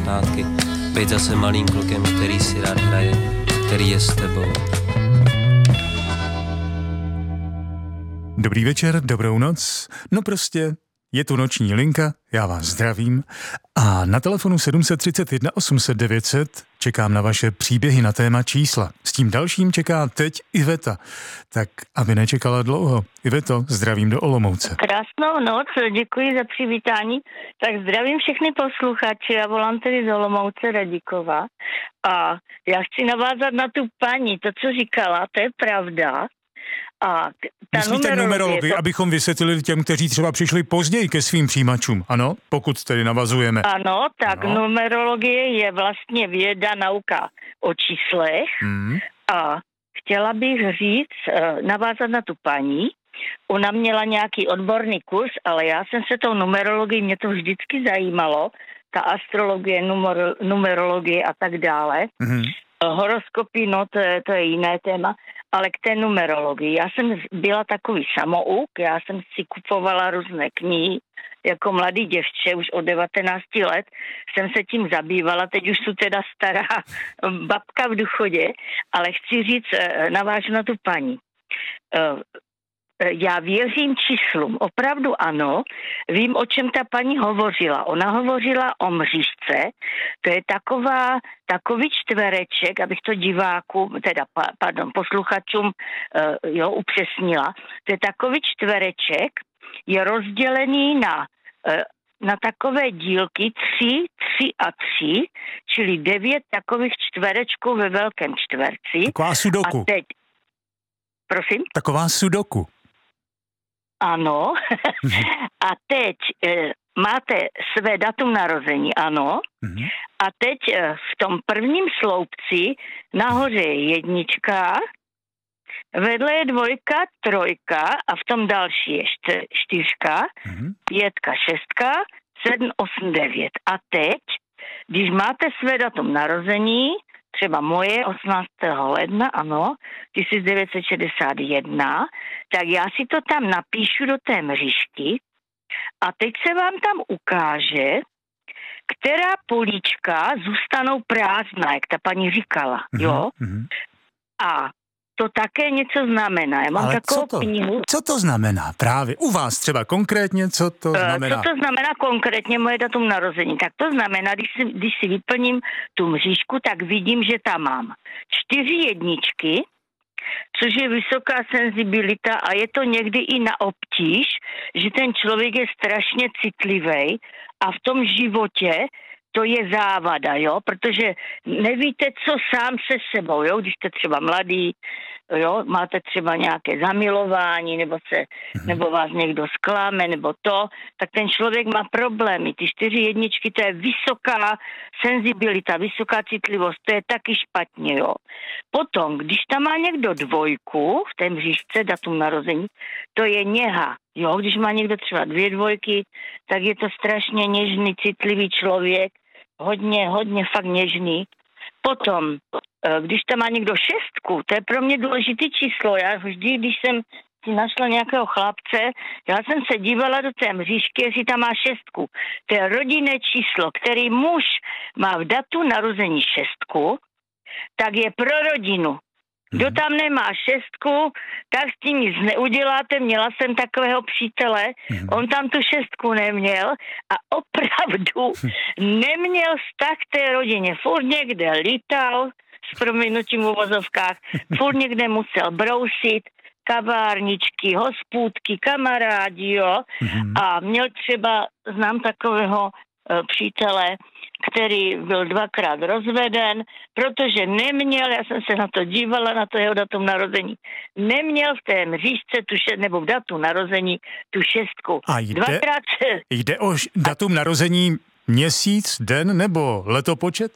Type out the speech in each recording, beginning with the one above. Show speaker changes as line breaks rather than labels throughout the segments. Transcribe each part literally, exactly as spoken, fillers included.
zpátky. Být zase malým klukem, který si rád hraje, který je s tebou.
Dobrý večer, dobrou noc. No prostě, je tu noční linka, já vás zdravím a na telefonu sedm set třicet jedna osm set devět set čekám na vaše příběhy na téma čísla. S tím dalším čeká teď Iveta. Tak, aby nečekala dlouho. Iveto, zdravím do Olomouce.
Krásnou noc, děkuji za přivítání. Tak zdravím všechny posluchače, já volám tedy z Olomouce Radikova a já chci navázat na tu paní, to, co říkala, to je pravda. A ta
Myslíte numerologii, to... abychom vysvětlili těm, kteří třeba přišli později ke svým přijímačům, ano? Pokud tedy navazujeme.
Ano, tak ano. Numerologie je vlastně věda, nauka o číslech hmm. a chtěla bych říct, navázat na tu paní. Ona měla nějaký odborný kurz, ale já jsem se tou numerologií, mě to vždycky zajímalo, ta astrologie, numer, numerologie a tak dále. Hmm. Horoskopy, no to je, to je jiné téma, ale k té numerologii. Já jsem byla takový samouk, já jsem si kupovala různé knihy, jako mladý děvče, už od devatenácti let jsem se tím zabývala, teď už jsou teda stará babka v důchodě, ale chci říct, navážu na tu paní. Já věřím číslům, opravdu ano. Vím, o čem ta paní hovořila. Ona hovořila o mřížce, to je taková, takový čtvereček, abych to diváku, teda pardon, posluchačům jo, upřesnila. To je takový čtvereček, je rozdělený na, na takové dílky tři, tři a tři, čili devět takových čtverečků ve velkém čtverci.
Taková sudoku.
A teď, prosím?
Taková sudoku.
Ano. A teď e, máte své datum narození, ano. Mm-hmm. A teď e, v tom prvním sloupci nahoře je jednička, vedle je dvojka, trojka a v tom další je št- čtyřka, mm-hmm. pětka, šestka, sedm, osm, devět. A teď, když máte své datum narození, třeba moje osmnáctého ledna, ano, tisíc devět set šedesát jedna, tak já si to tam napíšu do té mřížky a teď se vám tam ukáže, která políčka zůstanou prázdná, jak ta paní říkala, jo? Mm-hmm. A to také něco znamená. Já mám
Ale
takovou
co to,
knihu.
Co to znamená právě? U vás třeba konkrétně, co to znamená?
Co to znamená konkrétně moje datum narození? Tak to znamená, když si, když si vyplním tu mřížku, tak vidím, že tam mám čtyři jedničky, což je vysoká senzibilita a je to někdy i na obtíž, že ten člověk je strašně citlivý a v tom životě to je závada, jo, protože nevíte, co sám se sebou, jo, když jste třeba mladý, jo, máte třeba nějaké zamilování, nebo se, mm-hmm. nebo vás někdo zklame, nebo to, tak ten člověk má problémy. Ty čtyři jedničky, to je vysoká senzibilita, vysoká citlivost, to je taky špatně, jo. Potom, když tam má někdo dvojku, v té mřížce, datum narození, to je něha, jo, když má někdo třeba dvě dvojky, tak je to strašně něžný, citlivý člověk, hodně, hodně fakt něžný. Potom, když tam má někdo šestku, to je pro mě důležité číslo. Já vždy, když jsem si našla nějakého chlapce, já jsem se dívala do té mřížky, jestli tam má šestku. To je rodinné číslo, který muž má v datu narození šestku, tak je pro rodinu. Kdo tam nemá šestku, tak s tím nic neuděláte. Měla jsem takového přítele, on tam tu šestku neměl a opravdu neměl vztah k té rodině. Furt někde lítal, s prominutím v uvozovkách, furt někde musel brousit, kavárničky, hospůdky, kamarádi, jo. A měl třeba, znám takového e, přítele, který byl dvakrát rozveden, protože neměl, já jsem se na to dívala, na to jeho datum narození, neměl v té mřížce tu šest, nebo v datu narození tu šestku.
A jde,
Dvakrát se...
jde o datum narození měsíc, den nebo letopočet?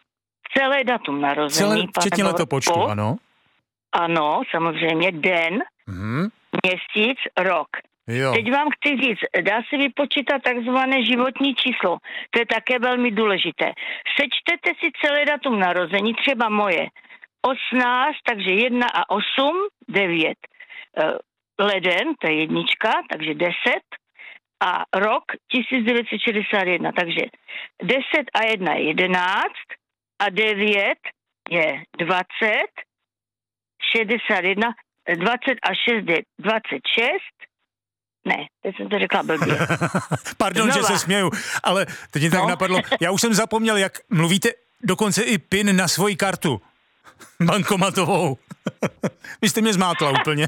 Celé datum narození.
Celé, včetně letopočtu, po, ano.
Ano, samozřejmě den, hmm. měsíc, rok.
Jo.
Teď vám chci říct, dá se vypočítat takzvané životní číslo. To je také velmi důležité. Sečtete si celé datum narození, třeba moje osmnáct, takže jedna a osm, devět. Leden, to je jednička, takže deset. a rok tisíc devět set šedesát jedna. Takže deset a jedna je jedenáct a devět je dvacet, šedesát jedna, dvacet a šest je dvacet šest. Ne, teď jsem to řekla blbě.
Pardon, Znova. Že se směju, ale teď mě tak no. napadlo. Já už jsem zapomněl, jak mluvíte dokonce i PIN na svoji kartu. Bankomatovou. Vy jste mě zmátla úplně.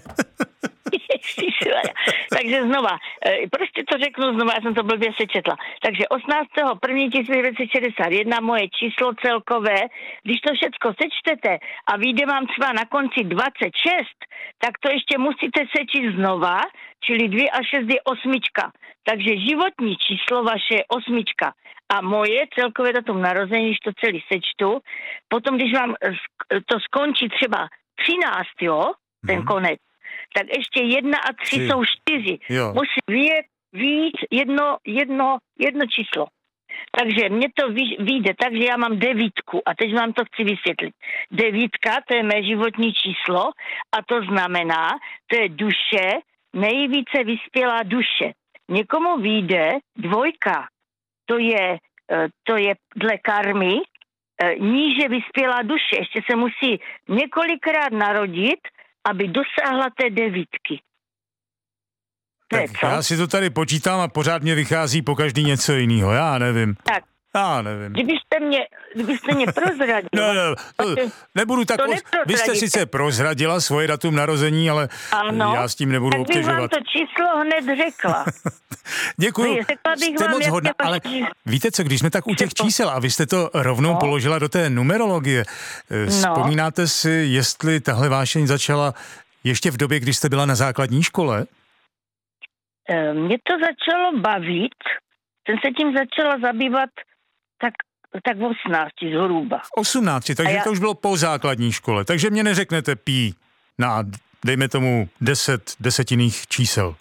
Takže znova, prostě to řeknu znova, já jsem to blbě sečetla. Takže osmnáctého prvního tisíc devět set šedesát jedna moje číslo celkové, když to všecko sečtete a vyjde vám třeba na konci dvacet šest, tak to ještě musíte sečíst znova, čili dvě a šest je osmička. Takže životní číslo vaše je osmička. A moje celkové datum narození, když to celý sečtu, potom, když vám to skončí třeba třináct, jo, ten hmm. konec, tak ještě jedna a tři, tři. jsou čtyři. Jo. Musí vyjet víc jedno, jedno, jedno číslo. Takže mně to vyjde tak, že já mám devítku a teď vám to chci vysvětlit. Devítka, to je mé životní číslo a to znamená, to je duše, nejvíce vyspělá duše. Někomu vyjde dvojka, to je, to je dle karmy, níže vyspělá duše. Ještě se musí několikrát narodit, aby dosáhla té devítky.
Tak já si to tady počítám a pořád mě vychází po každý něco jiného. Já nevím.
Tak.
Já nevím.
Kdybyste mě, kdybyste mě prozradil.
No, no, to, nebudu tak... Os... Vy jste sice prozradila svoje datum narození, ale ano, já s tím nebudu obtěžovat.
Tak bych vám to číslo hned řekla.
Děkuju. Jste moc hodná, ale víte co, když jsme tak u těch čísel a vy jste to rovnou no. položila do té numerologie, vzpomínáte no. si, jestli tahle vášeň začala ještě v době, když jste byla na základní škole?
Mě to začalo bavit, jsem se tím začala zabývat tak, tak v osmnácti zhruba.
V osmnácti, takže já... to už bylo po základní škole, takže mě neřeknete pí na, dejme tomu, deset desetinných čísel.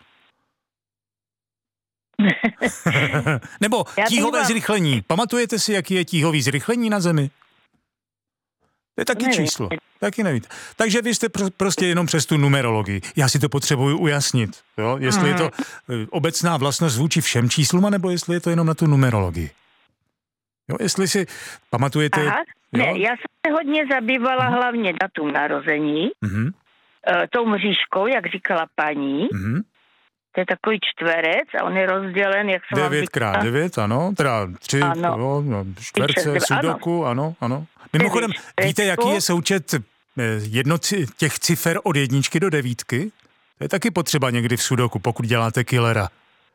Nebo tíhové vám... zrychlení. Pamatujete si, jaký je tíhový zrychlení na Zemi? To je taky nevím. Číslo. Taky nevíte. Takže vy jste pro, prostě jenom přes tu numerologii. Já si to potřebuju ujasnit. Jo? Jestli mm. je to obecná vlastnost vůči všem číslům, nebo jestli je to jenom na tu numerologii. Jo, jestli si pamatujete...
Aha, ne, já jsem se hodně zabývala mm. hlavně datum narození, mm. e, tou mřížkou, jak říkala paní. Mm. To je takový čtverec a on je rozdělen, jak jsem vám
devět krát devět, ano, teda tři, ano. Jo, čtverce, sudoku, ano, ano. Mimochodem, víte, jaký je součet jedno těch cifer od jedničky do devítky? To je taky potřeba někdy v sudoku, pokud děláte killera.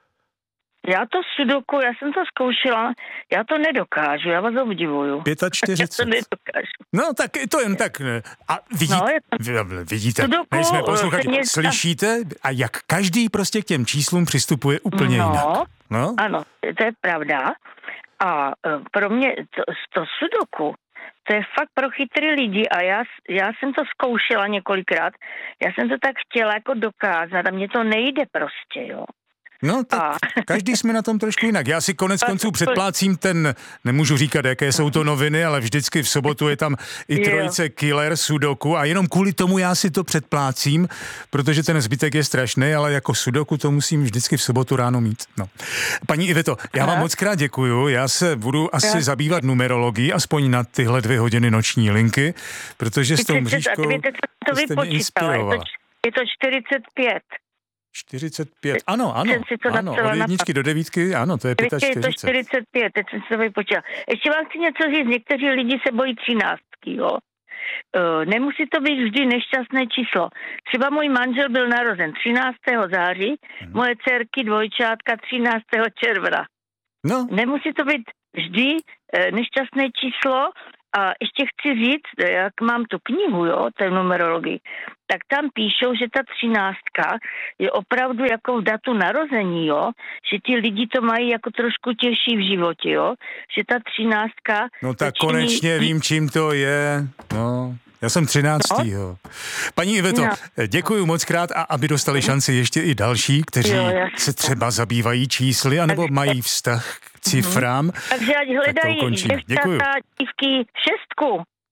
Já to sudoku, já jsem to zkoušela, já to nedokážu, já vás obdivuju.
čtyřicet pět. Já
to nedokážu.
No, tak to jen tak. A vidíte, no, vidíte, sudoku, nejsme posluchači, mě... slyšíte, a jak každý prostě k těm číslům přistupuje úplně
no,
jinak. No,
ano, to je pravda. A pro mě to, to sudoku, to je fakt pro chytrý lidi a já, já jsem to zkoušela několikrát, já jsem to tak chtěla jako dokázat a mně to nejde prostě, jo.
No tak a. každý jsme na tom trošku jinak. Já si konec konců předplácím ten, nemůžu říkat, jaké jsou to noviny, ale vždycky v sobotu je tam i trojice jo. Killer, sudoku a jenom kvůli tomu já si to předplácím, protože ten zbytek je strašný, ale jako sudoku to musím vždycky v sobotu ráno mít. No. Paní Iveto, já vám moc krát děkuju, já se budu asi já. zabývat numerologií, aspoň na tyhle dvě hodiny noční linky, protože s tou mřížkou jste mě inspirovala.
Je to čtyřicet pět.
čtyřicet pět, ano, ano, ano, od jedničky do devítky, ano, to je čtyřicet pět.
Je to čtyřicet pět, teď jsem se to vypočítala. Ještě vám chci něco říct, někteří lidi se bojí třináctky, jo. Uh, nemusí to být vždy nešťastné číslo. Třeba můj manžel byl narozen třináctého září, hmm. moje dcerky dvojčátka třináctého června. No. Nemusí to být vždy uh, nešťastné číslo. A ještě chci říct, jak mám tu knihu, jo, té numerologii, tak tam píšou, že ta třináctka je opravdu jako v datu narození, jo, že ti lidi to mají jako trošku těžší v životě, jo, že ta třináctka...
No tak činí... konečně vím, čím to je, no... Já jsem třináctýho. No? Paní Iveto, no. děkuju moc krát a aby dostali šanci ještě i další, kteří jo, se třeba zabývají čísly anebo tak, mají vztah k cifrám.
Takže ať hledají děvčata, dívky šestku.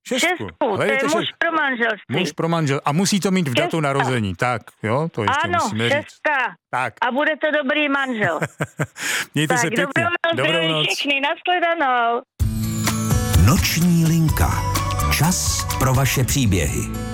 Šestku.
Šestku, to je muž šest... pro manželství.
Muž pro manžel. A musí to mít v datu narození. Tak, jo, to ještě
ano,
musíme říct.
Ano, šestka.
Tak.
A bude to dobrý manžel.
Mějte
tak,
se pěkně.
Dobrou noc,
dobrou noc.
Všechny, nashledanou.
Noční linka. Čas pro vaše příběhy.